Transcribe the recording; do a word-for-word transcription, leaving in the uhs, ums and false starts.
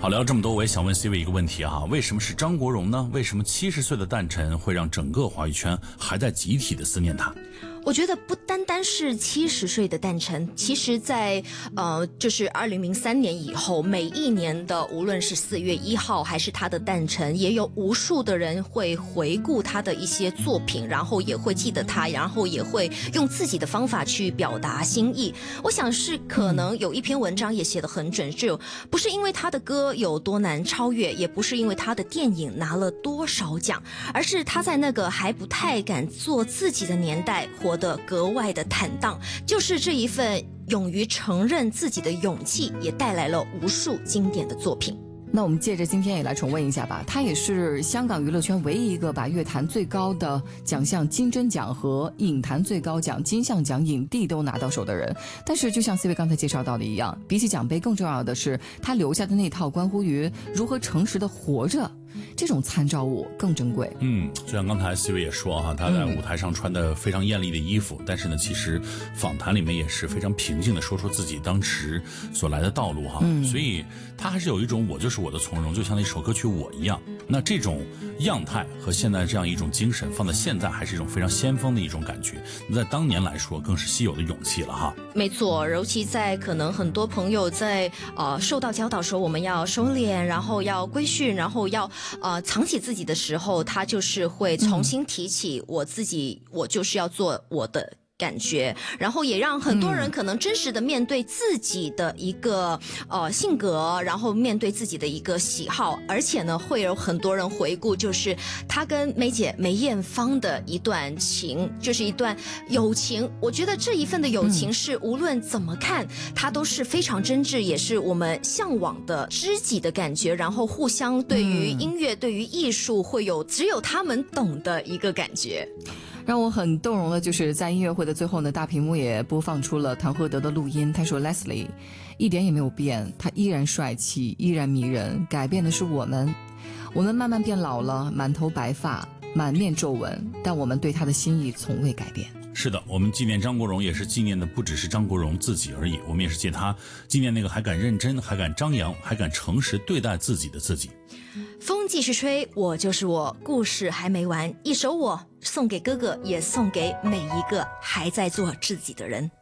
好，聊这么多，我也想问 C 位一个问题啊，为什么是张国荣呢？为什么七十岁的诞辰会让整个华语圈还在集体的思念他？ 我觉得不单单是七十岁的诞辰，其实在呃，就是二零零三年以后，每一年的无论是四月一号还是他的诞辰，也有无数的人会回顾他的一些作品，然后也会记得他，然后也会用自己的方法去表达心意。我想是可能有一篇文章也写得很准，就不是因为他的歌有多难超越，也不是因为他的电影拿了多少奖，而是他在那个还不太敢做自己的年代活得格外的坦荡，就是这一份勇于承认自己的勇气，也带来了无数经典的作品。 那我们借着今天也来重温一下吧，他也是香港娱乐圈唯一一个把乐坛最高的奖项金针奖和影坛最高奖金像奖影帝都拿到手的人。但是就像 C 位刚才介绍到的一样，比起奖杯更重要的是他留下的那套关乎于如何诚实的活着，这种参照物更珍贵。 嗯，就像刚才 C 位也说哈，他在舞台上穿的非常艳丽的衣服，嗯、但是呢，其实访谈里面也是非常平静的说出自己当时所来的道路哈。嗯，所以他还是有一种我就是我的从容，就像那首歌曲《我》一样。那这种样态和现在这样一种精神，放在现在还是一种非常先锋的一种感觉。那在当年来说，更是稀有的勇气了哈。 没错，尤其在可能很多朋友在呃受到教导说我们要收敛，然后要规训，然后要呃藏起自己的时候，他就是会重新提起我自己，嗯、我就是要做我的感觉，然后也让很多人可能真实的面对自己的一个、嗯、呃性格，然后面对自己的一个喜好，而且呢会有很多人回顾，就是他跟梅姐梅艳芳的一段情，就是一段友情。我觉得这一份的友情是无论怎么看，它都是非常真挚，也是我们向往的知己的感觉，然后互相对于音乐、嗯、对于艺术会有只有他们懂的一个感觉。 让我很动容的就是在音乐会的最后呢，大屏幕也播放出了唐鹤德的录音。他说 Leslie 一点也没有变，他依然帅气，依然迷人，改变的是我们。我们慢慢变老了，满头白发，满面皱纹，但我们对他的心意从未改变。 是的，我们纪念张国荣也是纪念的不只是张国荣自己而已，我们也是借他纪念那个还敢认真，还敢张扬，还敢诚实对待自己的自己。 风继续吹，我就是我，故事还没完，一首我送给哥哥，也送给每一个还在做自己的人。